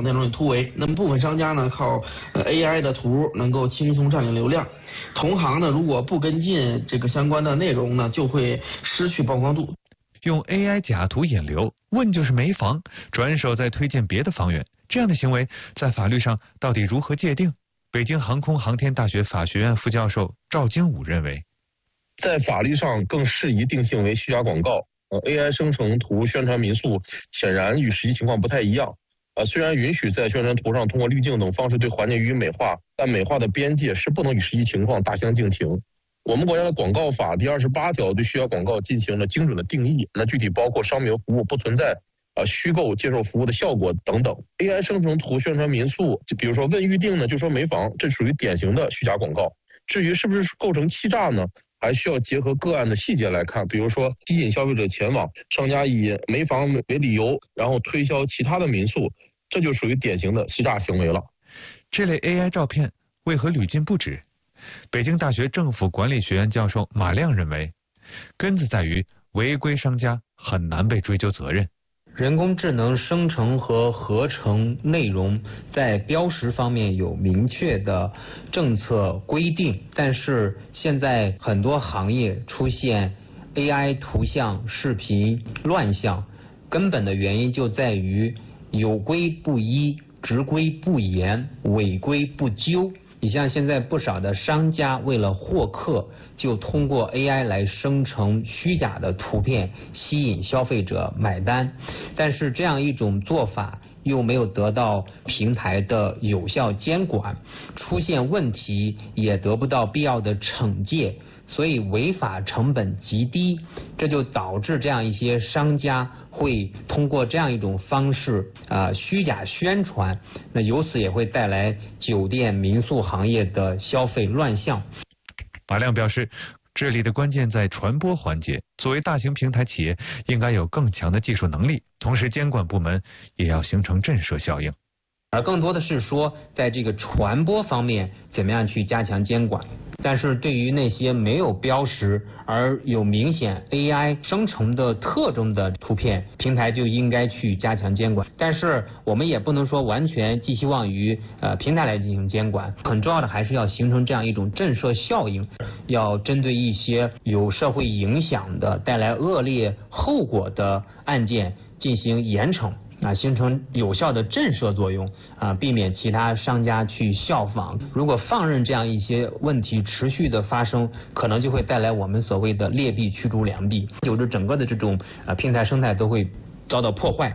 内容的突围。那么部分商家呢，靠AI 的图能够轻松占领流量，同行呢如果不跟进这个相关的内容呢，就会失去曝光度。 用 AI 假图引流，问就是没房，转手再推荐别的房源，这样的行为在法律上到底如何界定？北京航空航天大学法学院副教授赵金武认为， 在法律上更适宜定性为虚假广告。AI 生成图宣传民宿显然与实际情况不太一样。虽然允许在宣传图上通过滤镜等方式对环境予以美化，但美化的边界是不能与实际情况大相径庭。我们国家的广告法第28条对虚假广告进行了精准的定义，那具体包括商品服务不存在虚构接受服务的效果等等。AI 生成图宣传民宿，就比如说问预定呢就说没房，这属于典型的虚假广告。至于是不是构成欺诈呢，还需要结合个案的细节来看，比如说吸引消费者前往，商家以没房为理由，然后推销其他的民宿，这就属于典型的欺诈行为了。 这类 AI 照片为何屡禁不止？北京大学政府管理学院教授马亮认为，根子在于违规商家很难被追究责任。 人工智能生成和合成内容在标识方面有明确的政策规定，但是现在很多行业出现 AI 图像、视频乱象，根本的原因就在于有规不依、执规不严、违规不究。你像现在不少的商家为了获客，就通过 AI 来生成虚假的图片，吸引消费者买单。但是这样一种做法又没有得到平台的有效监管，出现问题也得不到必要的惩戒，所以违法成本极低，这就导致这样一些商家会通过这样一种方式虚假宣传，那由此也会带来酒店民宿行业的消费乱象。 马亮表示，这里的关键在传播环节，作为大型平台企业应该有更强的技术能力，同时监管部门也要形成震慑效应。 而更多的是说，在这个传播方面怎么样去加强监管。但是对于那些没有标识而有明显 AI 生成的特征的图片，平台就应该去加强监管。但是我们也不能说完全寄希望于平台来进行监管，很重要的还是要形成这样一种震慑效应，要针对一些有社会影响的、带来恶劣后果的案件进行严惩。形成有效的震慑作用避免其他商家去效仿。如果放任这样一些问题持续的发生，可能就会带来我们所谓的劣币驱逐良币，有着整个的这种平台生态都会遭到破坏。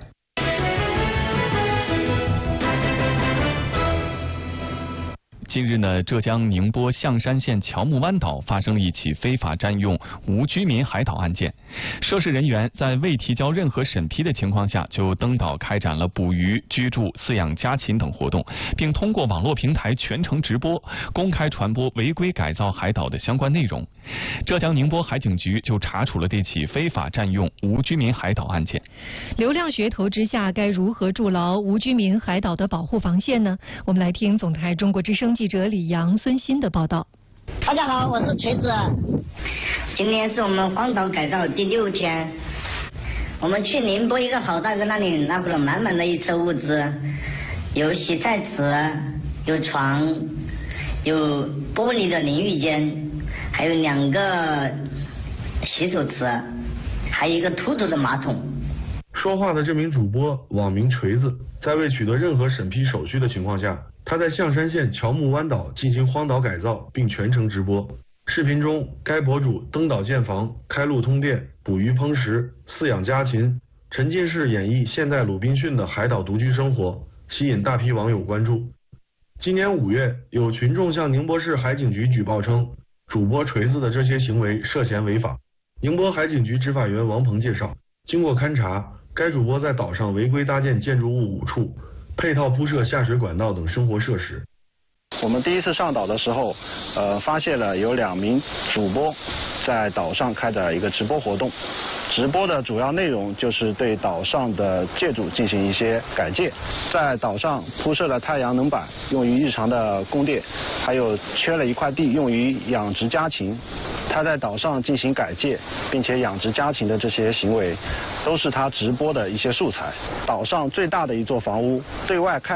近日呢，浙江宁波象山县乔木湾岛发生了一起非法占用无居民海岛案件。涉事人员在未提交任何审批的情况下，就登岛开展了捕鱼、居住、饲养家禽等活动，并通过网络平台全程直播，公开传播违规改造海岛的相关内容。浙江宁波海警局就查处了这起非法占用无居民海岛案件。 流量噱头之下，该如何筑牢无居民海岛的保护防线呢？我们来听总台中国之声记者李阳、孙鑫的报道。 大家好，我是锤子。今天是我们荒岛改造第6天，我们去宁波一个好大哥那里拿回了满满的一车物资，有洗菜池，有床，有玻璃的淋浴间，还有2个洗手池，还有一个凸凸的马桶。 说话的这名主播网名锤子，在未取得任何审批手续的情况下，他在象山县乔木湾岛进行荒岛改造，并全程直播。视频中，该博主登岛建房、开路通电、捕鱼烹食、饲养家禽，沉浸式演绎现代鲁滨逊的海岛独居生活，吸引大批网友关注。今年5月，有群众向宁波市海警局举报称，主播锤子的这些行为涉嫌违法。宁波海警局执法员王鹏介绍，经过勘查，该主播在岛上违规搭建建筑物5处，配套铺设下水管道等生活设施。 我们第一次上岛的时候，发现了有2名主播在岛上开展一个直播活动。直播的主要内容就是对岛上的建筑进行一些改建，在岛上铺设了太阳能板，用于日常的供电，还有缺了一块地用于养殖家禽。他在岛上进行改建并且养殖家禽的这些行为，都是他直播的一些素材。岛上最大的一座房屋，对外看